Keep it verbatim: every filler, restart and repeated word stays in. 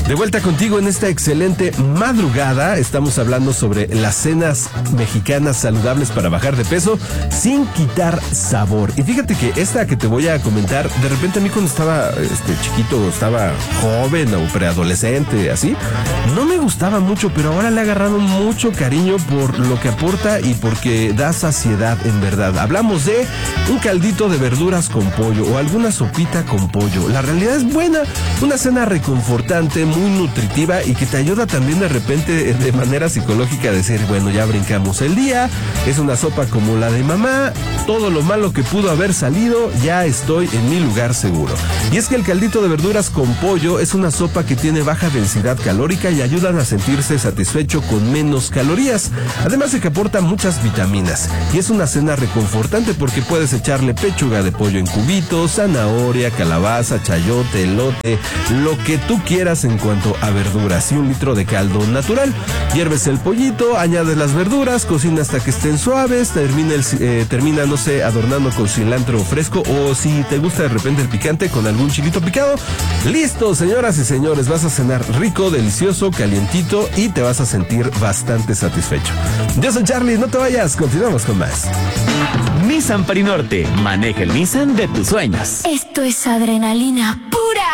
De vuelta contigo en esta excelente madrugada. Estamos hablando sobre las cenas mexicanas saludables para bajar de peso sin quitar sabor. Y fíjate que esta que te voy a comentar, de repente a mí cuando estaba este, chiquito, estaba joven o preadolescente, así, no me gustaba mucho, pero ahora le he agarrado mucho cariño por lo que aporta y porque da saciedad en verdad. Hablamos de un caldito de verduras con pollo o alguna sopita con pollo. La realidad es buena, una cena reconfortante, muy nutritiva y que te ayuda también de repente de manera psicológica a decir, bueno, ya brincamos el día, es una sopa como la de mamá, todo lo malo que pudo haber salido, ya estoy en mi lugar seguro. Y es que el caldito de verduras con pollo es una sopa que tiene baja densidad calórica y ayudan a sentirse satisfecho con menos calorías, además de que aporta muchas vitaminas. Y es una cena reconfortante porque puedes echarle pechuga de pollo en cubitos, zanahoria, calabaza, chayote, elote, lo que tú quieras en cuanto a verduras, y un litro de caldo natural. Hierves el pollito, añades las verduras, cocina hasta que estén suaves, termina, el, eh, termina, no sé, adornando con cilantro fresco, o si te gusta de repente el picante, con algún chilito picado. Listo, señoras y señores, vas a cenar rico, delicioso, calientito y te vas a sentir bastante satisfecho. Yo soy Charlie, no te vayas, continuamos con más. Nissan Parinorte, maneja el Nissan de tus sueños. Esto es adrenalina pura.